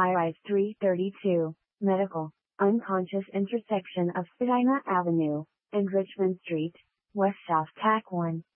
High-rise 332, medical, unconscious intersection of Spadina Avenue and Richmond Street, West South TAC 1.